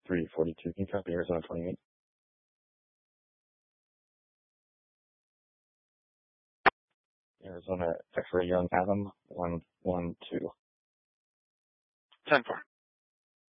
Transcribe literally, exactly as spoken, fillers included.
three forty-two. Can you copy Arizona twenty-eight? Arizona X-ray Young Adam one one two. ten four.